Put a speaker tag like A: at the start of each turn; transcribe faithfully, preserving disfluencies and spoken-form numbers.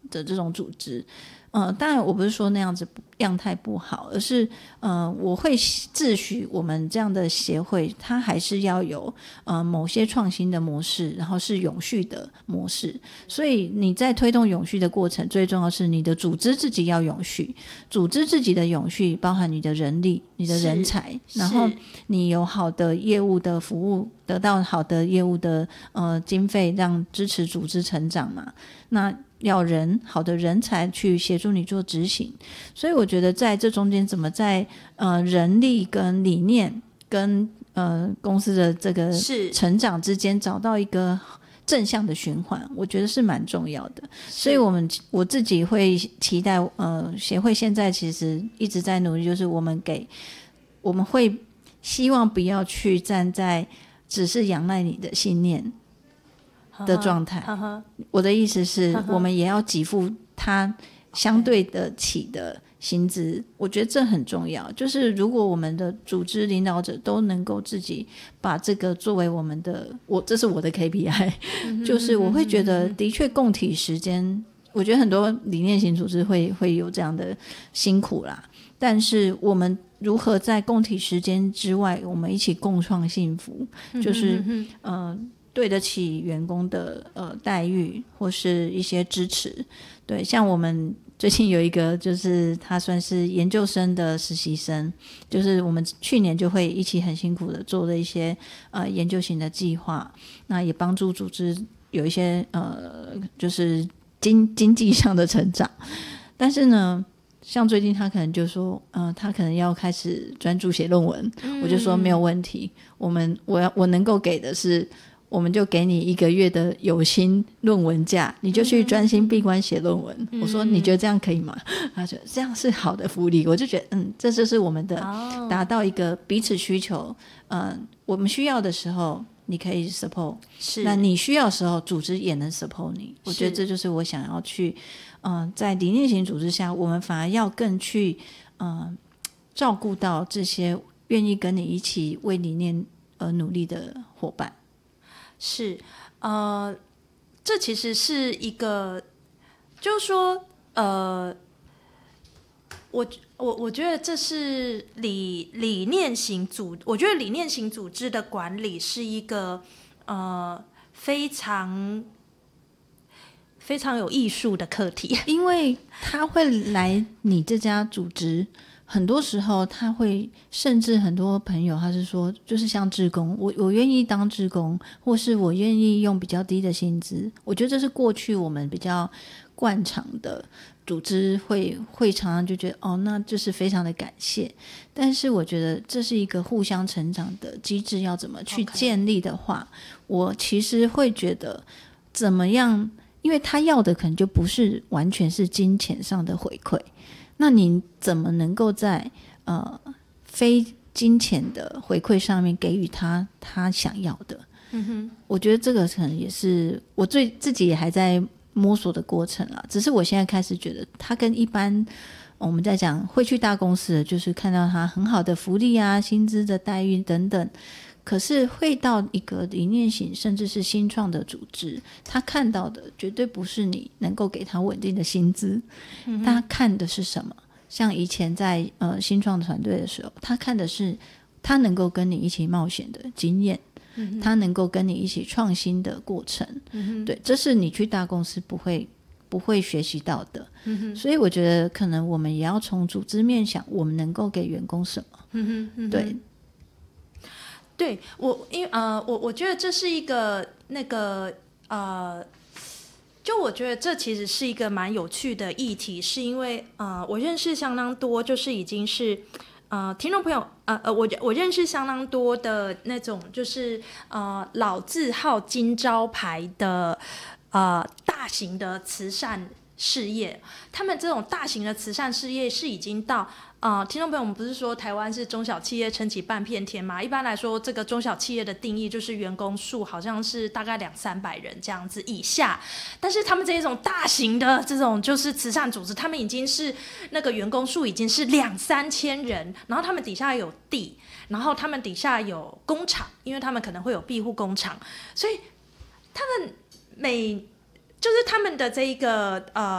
A: 的这种组织。呃，当然我不是说那样子样态不好，而是呃，我会自诩我们这样的协会它还是要有呃某些创新的模式，然后是永续的模式。所以你在推动永续的过程，最重要是你的组织自己要永续，组织自己的永续包含你的人力你的人才，然后你有好的业务的服务，得到好的业务的呃经费，让支持组织成长嘛，那要人好的人才去协助你做执行。所以我觉得在这中间怎么在呃人力跟理念跟呃公司的这个成长之间找到一个正向的循环，我觉得是蛮重要的。所以我们我自己会期待呃协会现在其实一直在努力，就是我们给我们会希望不要去站在只是仰赖你的信念的状态。呵呵，我的意思是呵呵我们也要给付他相对得起的薪资，我觉得这很重要。就是如果我们的组织领导者都能够自己把这个作为我们的，我这是我的 K P I，嗯，就是我会觉得的确共体时间，我觉得很多理念型组织会会有这样的辛苦啦，但是我们如何在共体时间之外，我们一起共创幸福，就是嗯、呃对得起员工的呃待遇或是一些支持。对，像我们最近有一个就是他算是研究生的实习生，就是我们去年就会一起很辛苦的做了一些呃研究型的计划，那也帮助组织有一些呃就是经经济上的成长。但是呢像最近他可能就说呃他可能要开始专注写论文，嗯，我就说没有问题，我们我要我能够给的是我们就给你一个月的有薪论文假，你就去专心闭关写论文，嗯，我说你觉得这样可以吗？他说这样是好的福利。我就觉得嗯，这就是我们的达到一个彼此需求，呃，我们需要的时候你可以 support， 是那你需要的时候组织也能 support 你。我觉得这就是我想要去呃，在理念型组织下，我们反而要更去呃照顾到这些愿意跟你一起为理念而努力的伙伴。
B: 是，呃，这其实是一个，就是说，呃，我我我觉得这是理理念型组，我觉得理念型组织的管理是一个呃非常非常有艺术的课题，
A: 因为他会来你这家组织。很多时候他会甚至很多朋友他是说就是像志工，我我愿意当志工，或是我愿意用比较低的薪资。我觉得这是过去我们比较惯常的组织会会常常就觉得哦那就是非常的感谢，但是我觉得这是一个互相成长的机制，要怎么去建立的话， okay. 我其实会觉得怎么样，因为他要的可能就不是完全是金钱上的回馈，那你怎么能够在呃非金钱的回馈上面给予他他想要的？嗯哼，我觉得这个可能也是我最自己也还在摸索的过程啦。只是我现在开始觉得，他跟一般我们在讲会去大公司的，就是看到他很好的福利啊、薪资的待遇等等。可是会到一个理念型甚至是新创的组织，他看到的绝对不是你能够给他稳定的薪资，嗯，他看的是什么？像以前在呃新创团队的时候，他看的是他能够跟你一起冒险的经验，嗯，他能够跟你一起创新的过程，嗯，对，这是你去大公司不会不会学习到的，嗯，所以我觉得可能我们也要从组织面想，我们能够给员工什么，嗯嗯，对。
B: 对，我因为呃，我我觉得这是一个那个呃，就我觉得这其实是一个蛮有趣的议题，是因为呃，我认识相当多，就是已经是呃听众朋友呃呃，我我认识相当多的那种就是呃老字号金招牌的呃大型的慈善事业，他们这种大型的慈善事业是已经到。呃，听众朋友，我们不是说台湾是中小企业撑起半片天吗？一般来说，这个中小企业的定义就是员工数好像是大概两三百人这样子以下，但是他们这种大型的这种就是慈善组织，他们已经是那个员工数已经是两三千人，然后他们底下有地，然后他们底下有工厂，因为他们可能会有庇护工厂，所以他们每就是他们的这一个呃。